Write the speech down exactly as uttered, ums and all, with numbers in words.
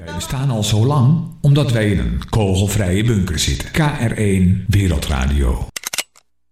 Wij bestaan al zo lang omdat wij in een kogelvrije bunker zitten. K R één Wereldradio.